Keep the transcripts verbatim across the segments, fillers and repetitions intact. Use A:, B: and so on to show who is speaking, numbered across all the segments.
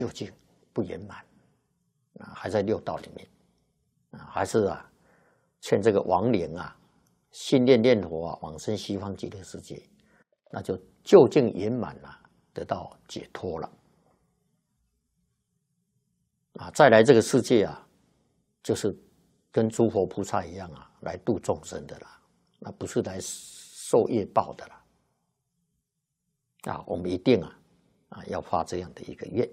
A: 究竟不圆满啊，还在六道里面啊，还是啊劝这个亡灵啊信念念佛啊往生西方极乐世界，那就究竟圆满了，得到解脱了啊！再来这个世界啊，就是跟诸佛菩萨一样啊，来度众生的啦，那不是来受业报的啦啊！我们一定啊啊要发这样的一个愿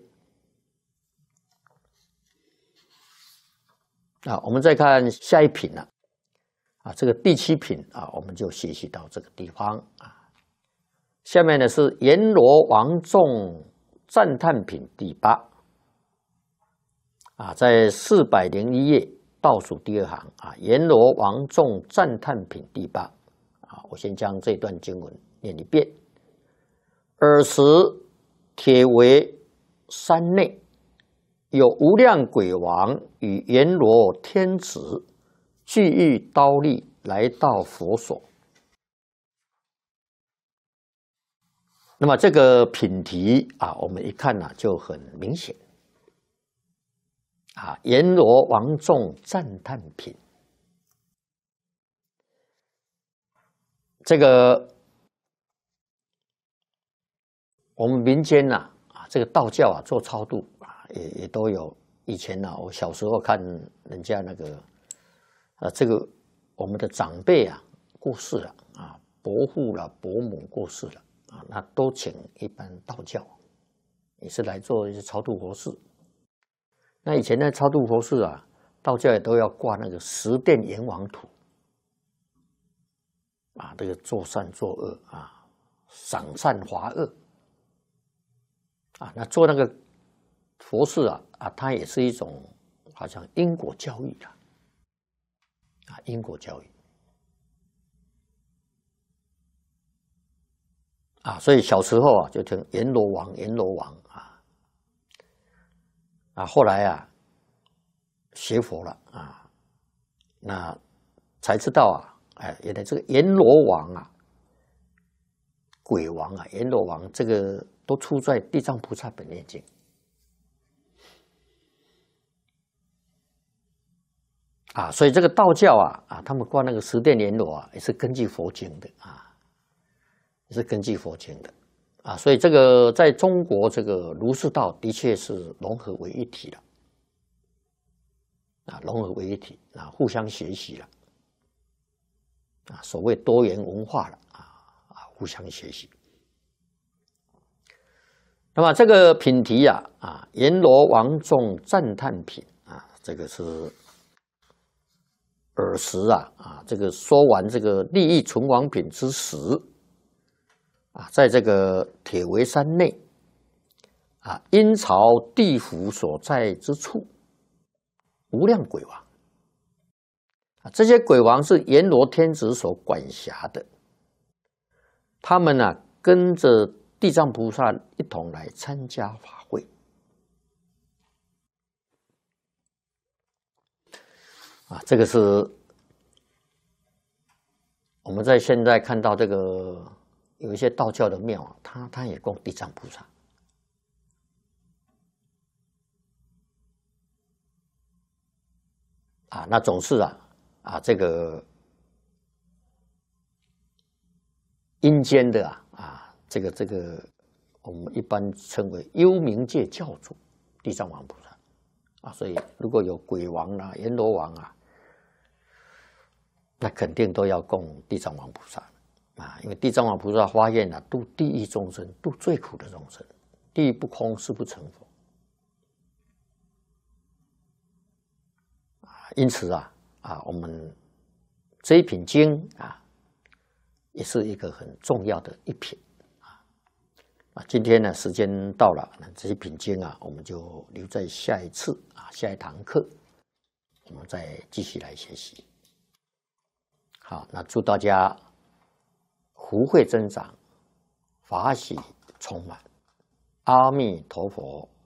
A: 啊！我们再看下一品了啊，这个第七品啊，我们就学习到这个地方啊。下面呢是阎罗王众赞叹品第八啊，在四百零一页倒数第二行啊，阎罗王众赞叹品第八啊，我先将这段经文念一遍。尔时铁围山内有无量鬼王与阎罗天子俱欲刀立来到佛所。那么这个品题啊，我们一看呢、啊、就很明显啊，阎罗王众赞叹品。这个我们民间呐 啊, 啊，这个道教啊做超度啊，也也都有。以前呢、啊，我小时候看人家那个啊，这个我们的长辈啊过世了啊，伯父了、伯母过世了。啊，那都请一般道教，也是来做一些超度佛事。那以前的超度佛事啊，道教也都要挂那个十殿阎王图，啊，这个做善做恶啊，赏善罚恶，啊，那做那个佛事啊，啊，它也是一种好像因果教育的，啊，因果教育。啊，所以小时候啊，就听阎罗王，阎罗王啊，啊，后来啊，学佛了啊，那才知道啊，哎，原来这个阎罗王啊、鬼王啊、阎罗王，这个都出在《地藏菩萨本愿经》啊，所以这个道教啊，啊，他们挂那个十殿阎罗啊，也是根据佛经的啊。也是根据佛经的啊，所以这个在中国这个儒释道的确是融合为一体了啊，融合为一体啊，互相学习了啊，所谓多元文化了啊啊，互相学习。那么这个品题啊啊，阎罗王众赞叹品啊，这个是尔时啊啊，这个说完这个利益存亡品之时。啊，在这个铁围山内，啊，阴曹地府所在之处，无量鬼王，啊，这些鬼王是阎罗天子所管辖的，他们呢、啊、跟着地藏菩萨一同来参加法会，啊，这个是我们在现在看到这个。有一些道教的庙啊，他他也供地藏菩萨啊，那总是啊啊这个阴间的啊啊这个这个我们一般称为幽冥界教主地藏王菩萨啊，所以如果有鬼王啊、阎罗王啊，那肯定都要供地藏王菩萨。啊，因为地藏王菩萨发愿啊，度地狱众生，度最苦的众生，地狱不空，誓不成佛。啊，因此啊啊，我们这一品经啊，也是一个很重要的一品啊。啊，今天呢时间到了，那这一品经啊，我们就留在下一次啊，下一堂课，我们再继续来学习。好，那祝大家福慧增长，法喜充满。阿弥陀佛。